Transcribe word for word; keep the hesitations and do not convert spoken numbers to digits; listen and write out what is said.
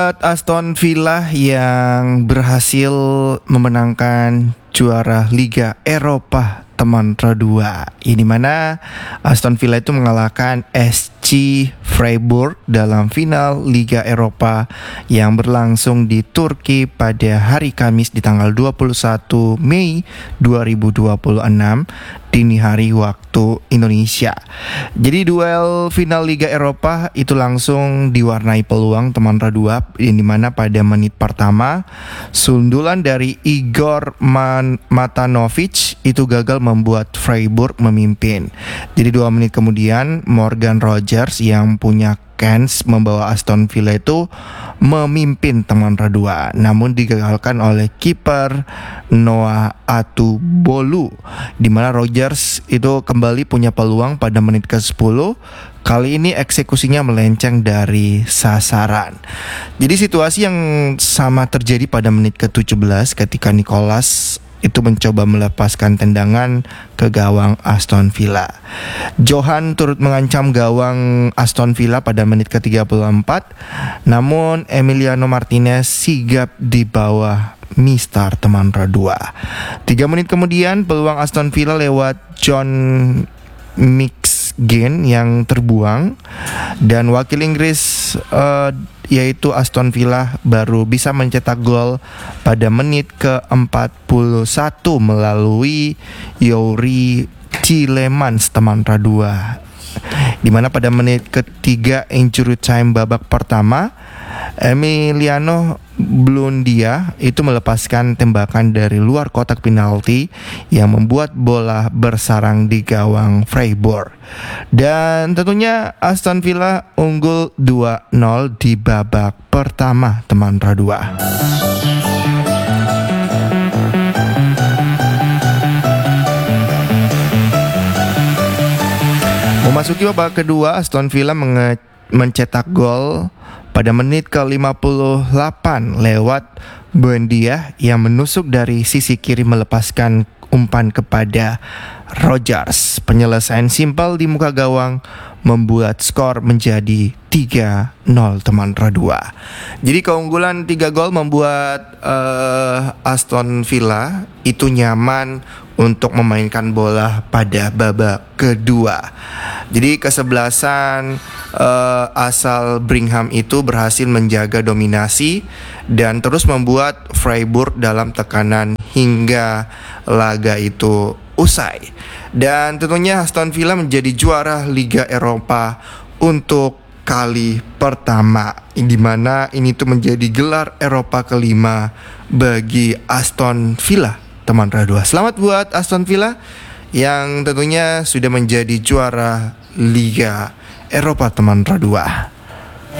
Aston Villa yang berhasil memenangkan juara Liga Eropa teman dua, ini mana Aston Villa itu mengalahkan S C Freiburg dalam final Liga Eropa yang berlangsung di Turki pada hari Kamis di tanggal dua puluh satu Mei dua ribu dua puluh enam dini hari waktu Indonesia. Jadi duel final Liga Eropa itu langsung diwarnai peluang teman dua, di mana pada menit pertama sundulan dari Igor Man- Matanovic itu gagal membuat Freiburg memimpin. Jadi dua menit kemudian Morgan Rogers yang punya kans membawa Aston Villa itu memimpin teman dua, namun digagalkan oleh kiper Noah Atubolu, di mana Rogers itu kembali punya peluang pada menit ke sepuluh. Kali ini eksekusinya melenceng dari sasaran. Jadi situasi yang sama terjadi pada menit ke tujuh belas ketika Nicolas itu mencoba melepaskan tendangan ke gawang Aston Villa. Johan turut mengancam gawang Aston Villa pada menit ke tiga puluh empat, namun Emiliano Martinez sigap di bawah Mistar teman dua. Tiga menit kemudian peluang Aston Villa lewat John Mixgen yang terbuang, dan wakil Inggris uh, yaitu Aston Villa baru bisa mencetak gol pada menit ke empat puluh satu melalui Youri Tielemans teman dua, di mana pada menit ketiga injury time babak pertama Emiliano Blundia itu melepaskan tembakan dari luar kotak penalti yang membuat bola bersarang di gawang Freiburg. Dan tentunya Aston Villa unggul dua nol di babak pertama teman dua. Memasuki babak kedua, Aston Villa menge- mencetak gol pada menit ke lima puluh delapan lewat Buendia yang menusuk dari sisi kiri melepaskan umpan kepada Rogers. Penyelesaian simpel di muka gawang membuat skor menjadi tiga nol teman dua. Jadi keunggulan tiga gol membuat uh, Aston Villa itu nyaman untuk memainkan bola pada babak kedua. Jadi kesebelasan uh, asal Brigham itu berhasil menjaga dominasi dan terus membuat Freiburg dalam tekanan hingga laga itu usai. Dan tentunya Aston Villa menjadi juara Liga Eropa untuk kali pertama, di mana ini tuh menjadi gelar Eropa kelima bagi Aston Villa teman dua. Selamat buat Aston Villa yang tentunya sudah menjadi juara Liga Eropa teman dua.